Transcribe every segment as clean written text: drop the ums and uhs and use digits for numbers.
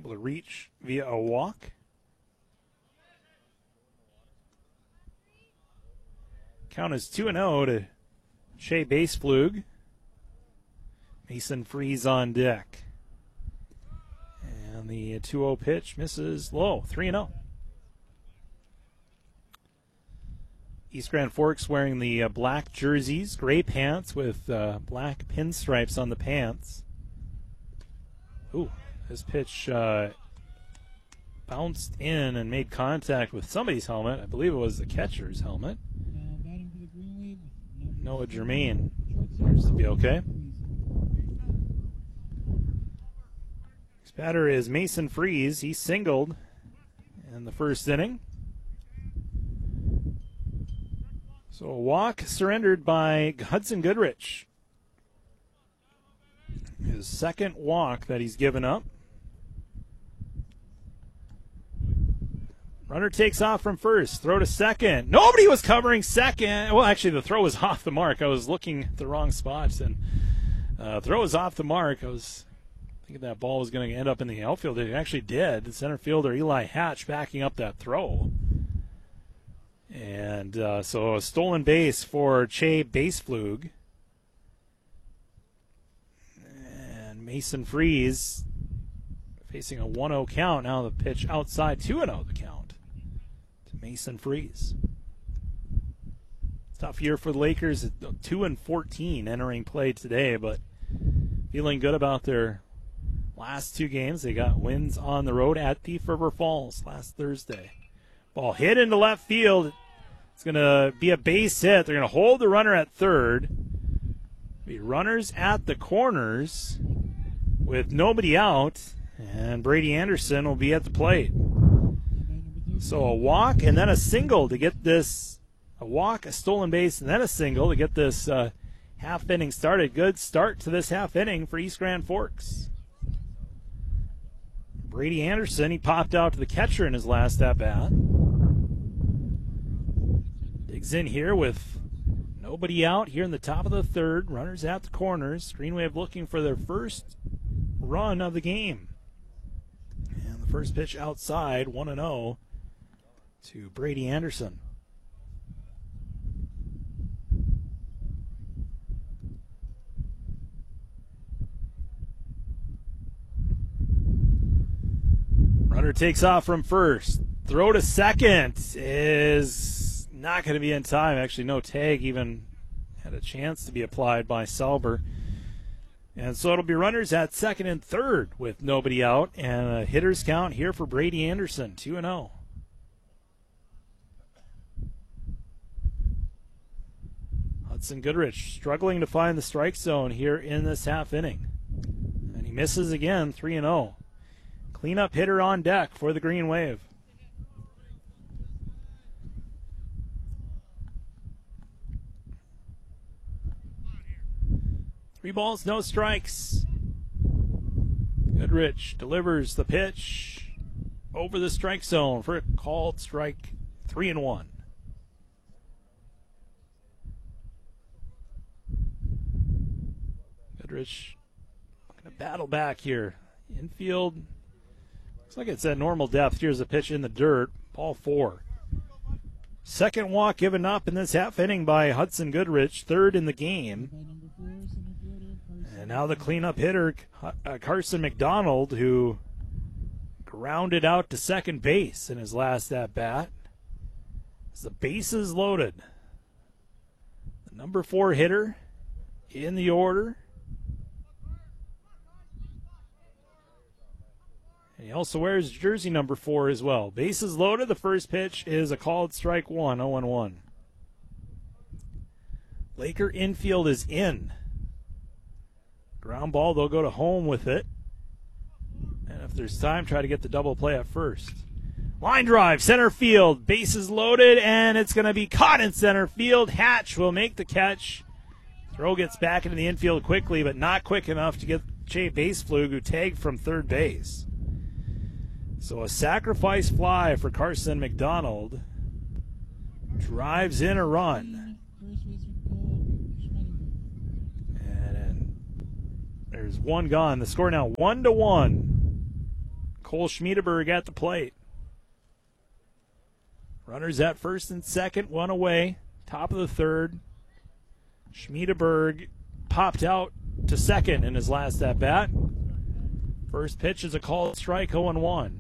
able to reach via a walk. Count is 2-0 to Shea Baseflug. Mason Freeze on deck. And the 2-0 pitch misses low, 3-0. East Grand Forks wearing the black jerseys, gray pants with black pinstripes on the pants. Ooh, this pitch bounced in and made contact with somebody's helmet. I believe it was the catcher's helmet. Noah Germain appears to be okay. This batter is Mason Freeze. He singled in the first inning. So a walk surrendered by Hudson Goodrich. His second walk that he's given up. Runner takes off from first. Throw to second. Nobody was covering second. Well, actually, the throw was off the mark. I was looking at the wrong spots, and throw was off the mark. I was thinking that ball was going to end up in the outfield. It actually did. The center fielder, Eli Hatch, backing up that throw. And so a stolen base for Shea Baseflug. And Mason Freeze facing a 1-0 count. Now the pitch outside, 2-0 the count to Mason Freeze. Tough year for the Lakers, 2-14 entering play today, but feeling good about their last two games. They got wins on the road at Thief River Falls last Thursday. Ball hit into left field. It's going to be a base hit. They're going to hold the runner at third. Be runners at the corners with nobody out, and Brady Anderson will be at the plate. So a walk and then a single to get this, a walk, a stolen base, and then a single to get this half inning started. Good start to this half inning for East Grand Forks. Brady Anderson, he popped out to the catcher in his last at-bat. Digs in here with nobody out here in the top of the third. Runners at the corners. Green Wave looking for their first run of the game. And the first pitch outside, 1-0 to Brady Anderson. Runner takes off from first. Throw to second is not going to be in time. Actually, no tag even had a chance to be applied by Salber. And so it'll be runners at second and third with nobody out. And a hitter's count here for Brady Anderson, 2-0. Hudson Goodrich struggling to find the strike zone here in this half inning. And he misses again, 3-0. Cleanup hitter on deck for the Green Wave. Three balls, no strikes. Goodrich delivers the pitch over the strike zone for a called strike, 3-1. Goodrich going to battle back here. Infield, looks like it's at normal depth. Here's a pitch in the dirt, ball 4. Second walk given up in this half inning by Hudson Goodrich, third in the game. And now the cleanup hitter, Carson McDonald, who grounded out to second base in his last at-bat. As the bases loaded. The number 4 hitter in the order. And he also wears jersey number 4 as well. Bases loaded. The first pitch is a called strike 1, 0-1. Laker infield is in. Ground ball, they'll go to home with it. And if there's time, try to get the double play at first. Line drive, center field, bases loaded, and it's going to be caught in center field. Hatch will make the catch. Throw gets back into the infield quickly, but not quick enough to get Shea Baseflug, who tagged from third base. So a sacrifice fly for Carson McDonald. Drives in a run. There's one gone. The score now 1-1. Cole Schmiedeberg at the plate. Runners at first and second, one away. Top of the third. Schmiedeberg popped out to second in his last at-bat. First pitch is a called strike, 0-1.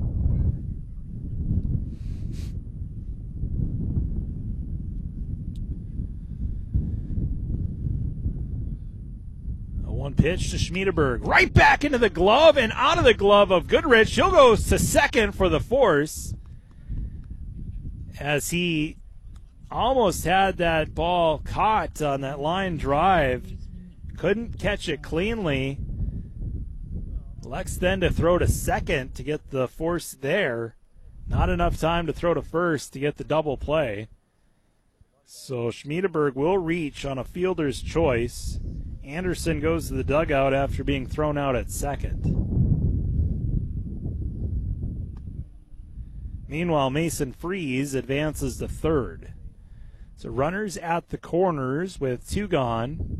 One pitch to Schmiedeberg. Right back into the glove and out of the glove of Goodrich. He'll go to second for the force as he almost had that ball caught on that line drive. Couldn't catch it cleanly. Elects then to throw to second to get the force there. Not enough time to throw to first to get the double play. So Schmiedeberg will reach on a fielder's choice. Anderson goes to the dugout after being thrown out at second. Meanwhile, Mason Freeze advances to third. So runners at the corners with two gone.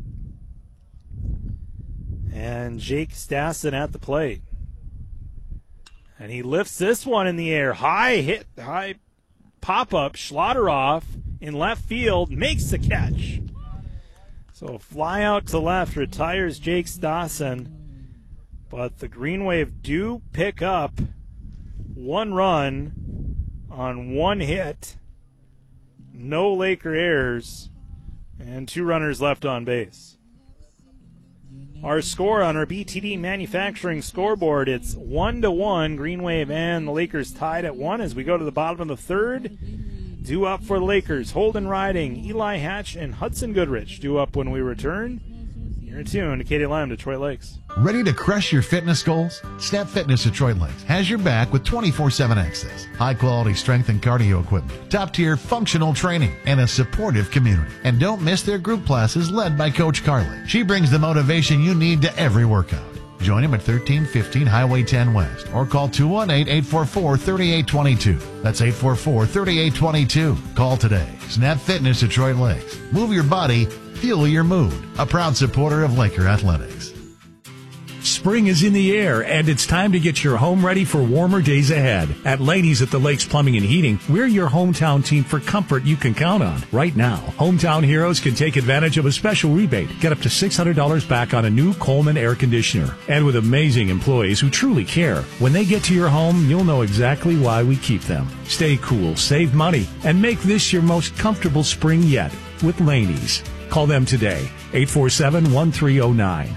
And Jake Stassen at the plate. And he lifts this one in the air. High pop-up. Schlotteroff in left field makes the catch. So fly out to left, retires Jake Stassen. But the Green Wave do pick up one run on one hit. No Laker errors. And two runners left on base. Our score on our BTD Manufacturing scoreboard, it's 1-1. Green Wave and the Lakers tied at 1 as we go to the bottom of the third. Due up for the Lakers, Holden Riding, Eli Hatch, and Hudson Goodrich. Due up when we return. You're in tune to Katie Lime, Detroit Lakes. Ready to crush your fitness goals? Snap Fitness Detroit Lakes has your back with 24/7 access, high-quality strength and cardio equipment, top-tier functional training, and a supportive community. And don't miss their group classes led by Coach Carly. She brings the motivation you need to every workout. Join him at 1315 Highway 10 West or call 218-844-3822. That's 844-3822. Call today. Snap Fitness Detroit Lakes. Move your body, fuel your mood. A proud supporter of Laker Athletics. Spring is in the air, and it's time to get your home ready for warmer days ahead. At Laney's at the Lakes Plumbing and Heating, we're your hometown team for comfort you can count on. Right now, hometown heroes can take advantage of a special rebate. Get up to $600 back on a new Coleman air conditioner. And with amazing employees who truly care, when they get to your home, you'll know exactly why we keep them. Stay cool, save money, and make this your most comfortable spring yet with Laney's. Call them today, 847-1309.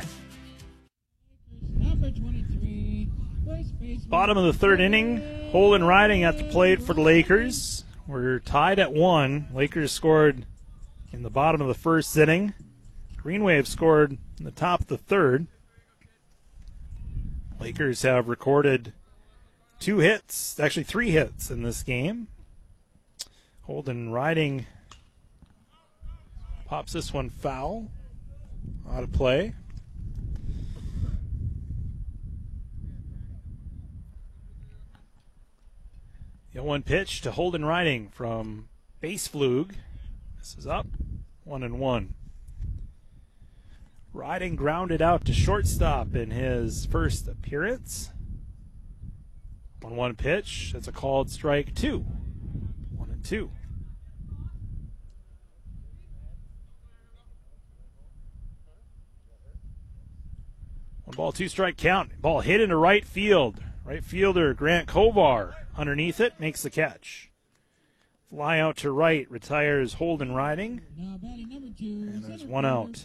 Bottom of the third inning, Holden Riding at the plate for the Lakers. We're tied at 1. Lakers scored in the bottom of the first inning. Green Wave scored in the top of the third. Lakers have recorded 2 hits, actually 3 hits in this game. Holden Riding pops this one foul, out of play. The 1 pitch to Holden Riding from base fluke. This is up, 1-1. Riding grounded out to shortstop in his first appearance. 1-1 pitch. That's a called strike 2. 1-2. 1 ball, 2 strike count. Ball hit into right field. Right fielder Grant Kovar underneath it makes the catch. Fly out to right, retires Holden Riding. And there's 1 out.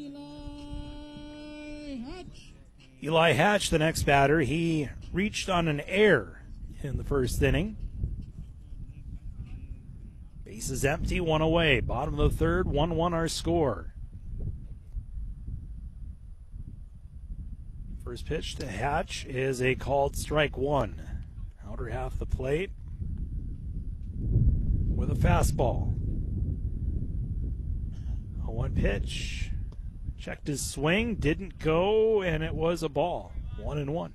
Eli Hatch, the next batter, he reached on an error in the first inning. Base is empty, 1 away. Bottom of the third, 1-1 our score. First pitch to Hatch is a called strike 1. Outer half the plate with a fastball. A 1 pitch. Checked his swing, didn't go, and it was a ball. 1-1.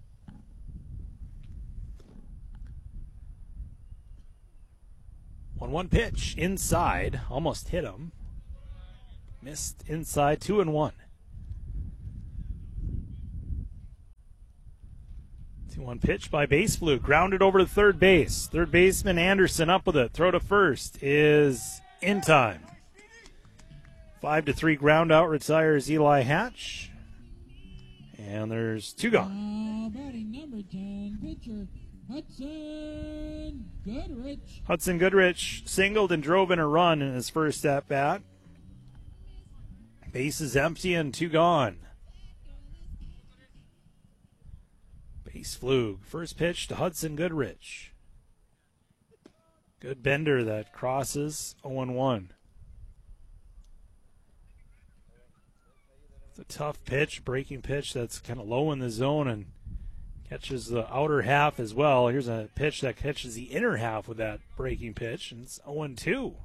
One pitch inside, almost hit him. Missed inside, 2-1. 2-1 pitch by base fluke. Grounded over to third base. Third baseman Anderson up with it. Throw to first is in time. 5-3 ground out retires Eli Hatch. And there's 2 gone. Batting number 10, pitcher Hudson Goodrich. Hudson Goodrich singled and drove in a run in his first at bat. Base is empty and 2 gone. Base fluke. First pitch to Hudson Goodrich. Good bender that crosses 0-1. It's a tough pitch, breaking pitch that's kind of low in the zone and catches the outer half as well. Here's a pitch that catches the inner half with that breaking pitch, and it's 0-2.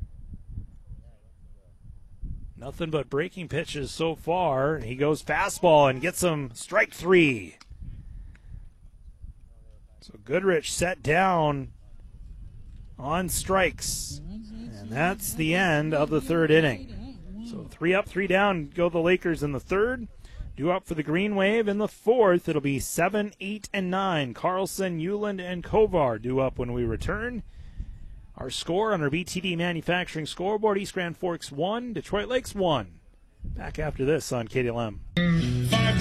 Nothing but breaking pitches so far. He goes fastball and gets him strike 3. So Goodrich set down on strikes. And that's the end of the third inning. So 3 up, 3 down go the Lakers in the third. Due up for the Green Wave in the fourth. It'll be 7, 8, and 9. Carlson, Euland, and Kovar due up when we return. Our score on our BTD Manufacturing scoreboard, East Grand Forks 1, Detroit Lakes 1. Back after this on KDLM.